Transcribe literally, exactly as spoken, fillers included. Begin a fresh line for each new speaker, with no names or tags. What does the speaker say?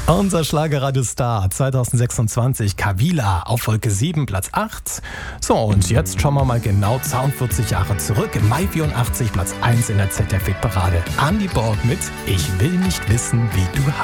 Unser Schlagerradiostar zwanzig sechsundzwanzig, Kavila, auf Wolke sieben, Platz acht. So, und jetzt schauen wir mal genau zweiundvierzig Jahre zurück. Im Mai vierundachtzig, Platz eins in der Z D F-Parade. Andy Borg mit Ich will nicht wissen, wie du heißt.